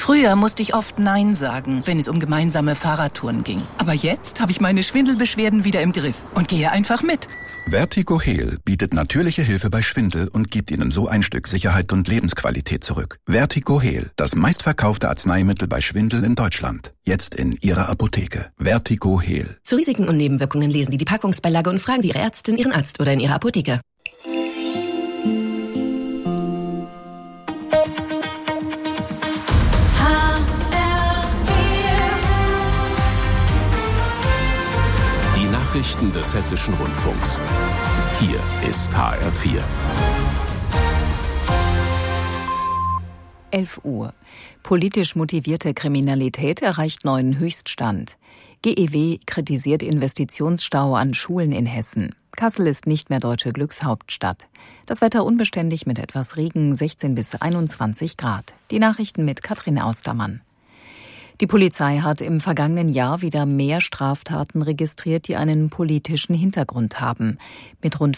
Früher musste ich oft Nein sagen, wenn es um gemeinsame Fahrradtouren ging. Aber jetzt habe ich meine Schwindelbeschwerden wieder im Griff und gehe einfach mit. Vertigo-Heal bietet natürliche Hilfe bei Schwindel und gibt Ihnen so ein Stück Sicherheit und Lebensqualität zurück. Vertigo-Heal, das meistverkaufte Arzneimittel bei Schwindel in Deutschland. Jetzt in Ihrer Apotheke. Vertigo-Heal. Zu Risiken und Nebenwirkungen lesen Sie die Packungsbeilage und fragen Sie Ihre Ärztin, Ihren Arzt oder in Ihrer Apotheke. Nachrichten des Hessischen Rundfunks. Hier ist HR4. 11 Uhr. Politisch motivierte Kriminalität erreicht neuen Höchststand. GEW kritisiert Investitionsstau an Schulen in Hessen. Kassel ist nicht mehr deutsche Glückshauptstadt. Das Wetter unbeständig mit etwas Regen, 16 bis 21 Grad. Die Nachrichten mit Katrin Austermann. Die Polizei hat im vergangenen Jahr wieder mehr Straftaten registriert, die einen politischen Hintergrund haben. Mit rund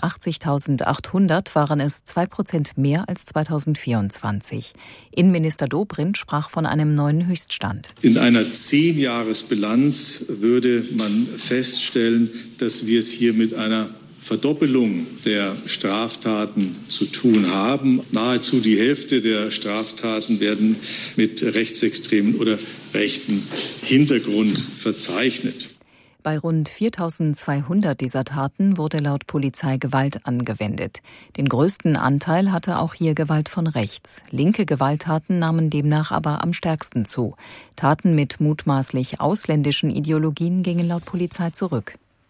85.800 waren es 2% mehr als 2024. Innenminister Dobrindt sprach von einem neuen Höchststand. In einer 10-Jahres-Bilanz würde man feststellen, dass wir es hier mit einer Verdoppelung der Straftaten zu tun haben. Nahezu die Hälfte der Straftaten werden mit rechtsextremen oder rechten Hintergrund verzeichnet. Bei rund 4.200 dieser Taten wurde laut Polizei Gewalt angewendet. Den größten Anteil hatte auch hier Gewalt von rechts. Linke Gewalttaten nahmen demnach aber am stärksten zu. Taten mit mutmaßlich ausländischen Ideologien gingen laut Polizei zurück.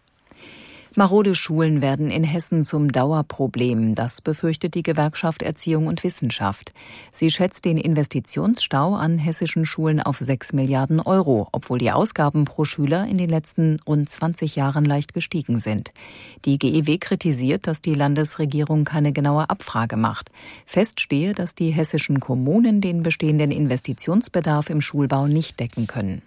Marode Schulen werden in Hessen zum Dauerproblem. Das befürchtet die Gewerkschaft Erziehung und Wissenschaft. Sie schätzt den Investitionsstau an hessischen Schulen auf 6 Milliarden Euro, obwohl die Ausgaben pro Schüler in den letzten rund 20 Jahren leicht gestiegen sind. Die GEW kritisiert, dass die Landesregierung keine genaue Abfrage macht. Fest stehe, dass die hessischen Kommunen den bestehenden Investitionsbedarf im Schulbau nicht decken können.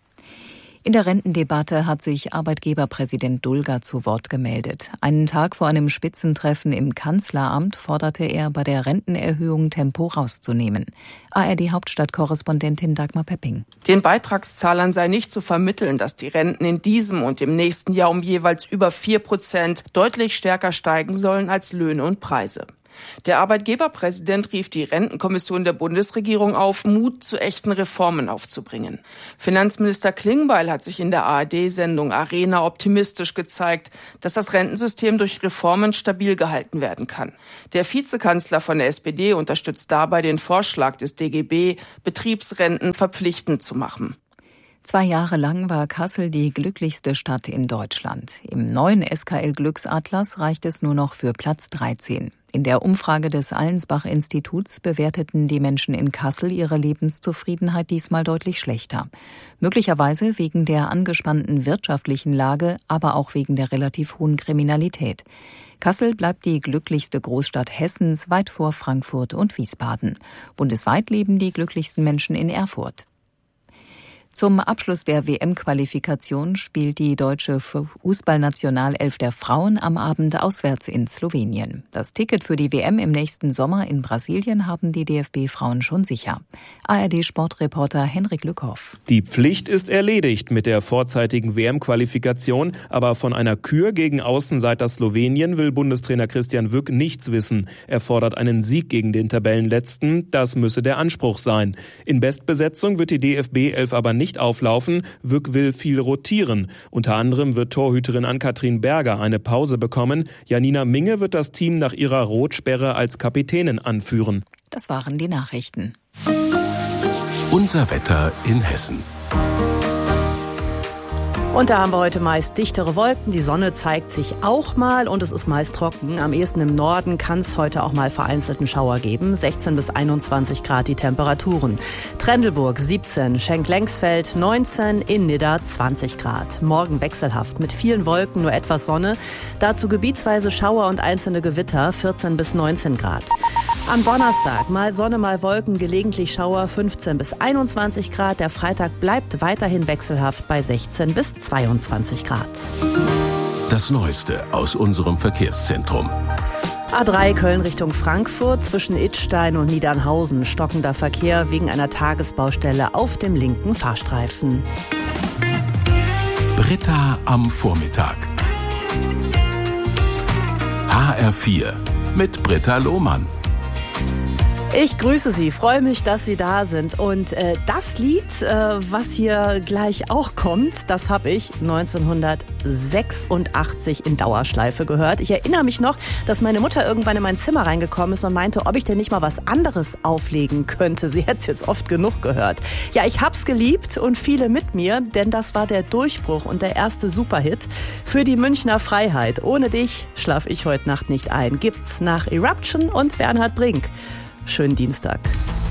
In der Rentendebatte hat sich Arbeitgeberpräsident Dulger zu Wort gemeldet. Einen Tag vor einem Spitzentreffen im Kanzleramt forderte er, bei der Rentenerhöhung Tempo rauszunehmen. ARD-Hauptstadtkorrespondentin Dagmar Pepping. Den Beitragszahlern sei nicht zu vermitteln, dass die Renten in diesem und im nächsten Jahr um jeweils über 4% deutlich stärker steigen sollen als Löhne und Preise. Der Arbeitgeberpräsident rief die Rentenkommission der Bundesregierung auf, Mut zu echten Reformen aufzubringen. Finanzminister Klingbeil hat sich in der ARD-Sendung Arena optimistisch gezeigt, dass das Rentensystem durch Reformen stabil gehalten werden kann. Der Vizekanzler von der SPD unterstützt dabei den Vorschlag des DGB, Betriebsrenten verpflichtend zu machen. 2 Jahre lang war Kassel die glücklichste Stadt in Deutschland. Im neuen SKL-Glücksatlas reicht es nur noch für Platz 13. In der Umfrage des Allensbach-Instituts bewerteten die Menschen in Kassel ihre Lebenszufriedenheit diesmal deutlich schlechter. Möglicherweise wegen der angespannten wirtschaftlichen Lage, aber auch wegen der relativ hohen Kriminalität. Kassel bleibt die glücklichste Großstadt Hessens, weit vor Frankfurt und Wiesbaden. Bundesweit leben die glücklichsten Menschen in Erfurt. Zum Abschluss der WM-Qualifikation spielt die deutsche Fußballnationalelf der Frauen am Abend auswärts in Slowenien. Das Ticket für die WM im nächsten Sommer in Brasilien haben die DFB-Frauen schon sicher. ARD-Sportreporter Henrik Lückhoff. Die Pflicht ist erledigt mit der vorzeitigen WM-Qualifikation, aber von einer Kür gegen Außenseiter Slowenien will Bundestrainer Christian Wück nichts wissen. Er fordert einen Sieg gegen den Tabellenletzten, das müsse der Anspruch sein. In Bestbesetzung wird die DFB-Elf aber nicht auflaufen. Wück will viel rotieren. Unter anderem wird Torhüterin Ann-Kathrin Berger eine Pause bekommen. Janina Minge wird das Team nach ihrer Rotsperre als Kapitänin anführen. Das waren die Nachrichten. Unser Wetter in Hessen. Und da haben wir heute meist dichtere Wolken. Die Sonne zeigt sich auch mal und es ist meist trocken. Am ehesten im Norden kann es heute auch mal vereinzelten Schauer geben. 16 bis 21 Grad die Temperaturen. Trendelburg 17, Schenk-Lengsfeld 19, in Nidda 20 Grad. Morgen wechselhaft mit vielen Wolken, nur etwas Sonne. Dazu gebietsweise Schauer und einzelne Gewitter 14 bis 19 Grad. Am Donnerstag mal Sonne, mal Wolken, gelegentlich Schauer 15 bis 21 Grad. Der Freitag bleibt weiterhin wechselhaft bei 16 bis 22 Grad. Das Neueste aus unserem Verkehrszentrum. A3 Köln Richtung Frankfurt zwischen Idstein und Niedernhausen. Stockender Verkehr wegen einer Tagesbaustelle auf dem linken Fahrstreifen. Britta am Vormittag. HR4 mit Britta Lohmann. Ich grüße Sie, freue mich, dass Sie da sind. Und das Lied, was hier gleich auch kommt, das habe ich 1986 in Dauerschleife gehört. Ich erinnere mich noch, dass meine Mutter irgendwann in mein Zimmer reingekommen ist und meinte, ob ich denn nicht mal was anderes auflegen könnte. Sie hätte es jetzt oft genug gehört. Ja, ich hab's geliebt und viele mit mir, denn das war der Durchbruch und der erste Superhit für die Münchner Freiheit. Ohne dich schlaf ich heute Nacht nicht ein. Gibt's nach Eruption und Bernhard Brink. Schönen Dienstag.